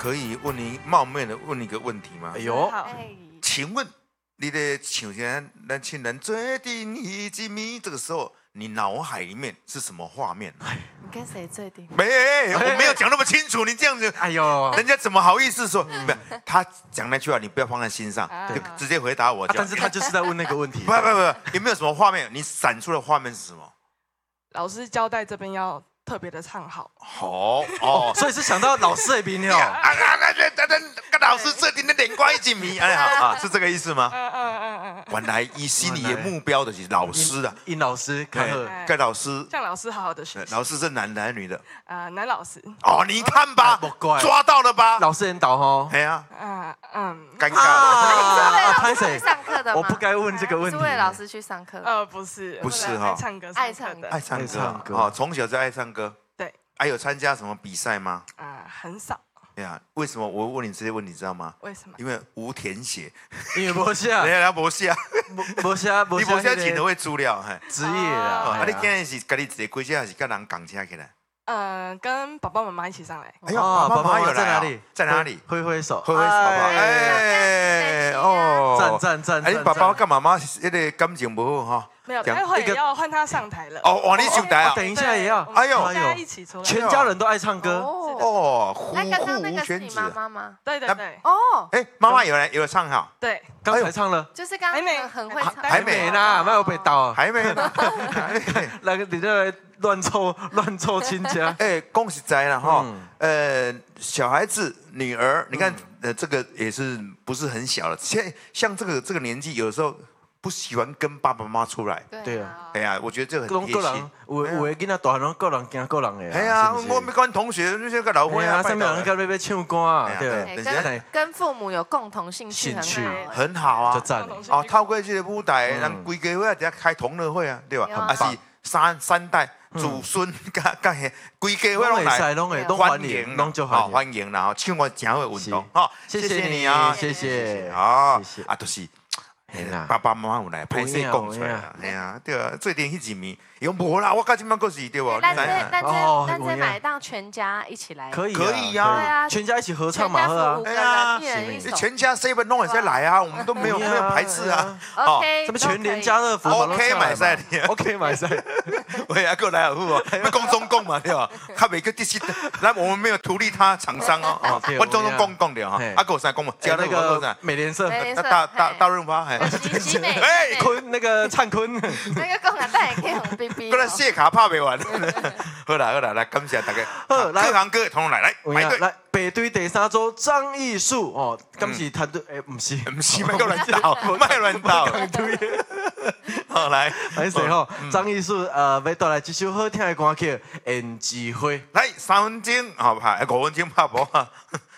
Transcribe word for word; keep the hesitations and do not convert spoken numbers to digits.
可以问你冒昧的问你一个问题吗？ 哎呦， 请问你的唱声咱亲人最定一几米？这个时候你脑海里面是什么画面？ 你跟谁最定？ 没，我没有讲那么清楚。你这样子， 哎呦， 人家怎么好意思说？不，他讲那句话你不要放在心上，就直接回答我就好。 但是他就是在问那个问题。 不不不，有没有什么画面？你闪出的画面是什么？ 老师交代这边要特别的唱好。 好哦， 所以是想到老师的朋友。 啊啊啊！跟跟老师设定的脸瓜一起迷，哎好啊，是这个意思吗？ 嗯嗯嗯嗯。 原来以心里的目标的是老师啊， 殷老师， 跟老师， 向老师好好的学习。 老师是男的还是女的？ 啊，男老师。 哦，你看吧，抓到了吧？ 老师引导哦。 哎呀， 嗯嗯， 尴尬了。 拍谁上课的吗？ 我不该问这个问题。 是为了老师去上课？ 呃，不是， 不是哈， 爱唱歌， 爱唱的， 爱唱歌，哦，从小就爱唱歌。 对。 还有参加什么比赛吗？ 啊，很少。 对呀，为什么我问你这些问题，知道吗？ 为什么？ 因为无填写， 因为无写，人家无写， 无写， 你无写请都会资料，嘿， 职业啊。 啊，你今日是家己自己开车，还是跟人共车起来？ 嗯，跟爸爸妈妈一起上来。 哎呦，爸爸妈妈有在哪里？ 在哪里？ 挥挥手， 挥挥手，哎，哦， 赞赞赞！ 哎，爸爸跟妈妈那个感情不好哈？ 没有，待会要换他上台了。 哦，哇，你上台啊？ 等一下也要。 哎呦， 大家一起出来， 全家人都爱唱歌。 哦，呼那刚刚那呼个是你无圈子。 妈妈吗？ 对对对。 哦， 哎，妈妈有来有唱好。 对， 刚才唱了。 就是刚刚很会唱， 还没呢，没有被盗。 还没呢。 那个你这乱凑乱凑亲家。 哎，恭喜在了哈。呃，小孩子女儿，你看，呃，这个也是不是很小了。现像这个这个年纪，有的时候不喜欢跟爸爸妈妈出来。 对啊。 哎呀，我觉得这个很贴心。 有有的囡仔大人个人惊个人的。 哎呀，我们跟同学那些个老伙啊，上面人跟那边唱歌啊，对。 跟跟父母有共同兴趣， 兴趣很好啊， 就赞。 哦，透过这个舞台，让规家伙底下开同乐会啊，对吧？啊是三三代。祖孙甲甲迄规家伙拢来欢迎， 拢就好欢迎啦！唱我真好运动，哈，谢谢你啊， 谢谢， 啊，啊，都是，爸爸妈妈有来拍摄讲出来啦，哎呀，对啊，最近迄几暝，伊讲无啦，我到即摆阁是对无？ 但这但这但这买当全家一起来， 可以可以呀， 对啊， 全家一起合唱嘛， 哎呀， 全家 seven 弄也在来啊，我们都没有没有排斥啊 ，OK， 什么全联家乐福 ，OK 买赛 ，OK 买赛， 喂，啊，过来好哦，要讲中共嘛对吧？他每个第四，来我们没有图利他厂商哦，我中中共共的哈，啊，给我三公嘛， 加那个美联社， 大大大润发， 哎， 坤那个灿坤， 那个共产党也可以红 B B， 过来谢卡拍袂完，好啦好啦，来感谢大家，各行各业统来来排队， 来北队第三组张艺术哦，今次团队诶，唔是唔是，卖乱倒，卖乱倒，好来， 来谁吼？张艺术呃，要带来一首好听的歌曲《胭脂花》， 来三分钟，好拍五分钟拍无啊。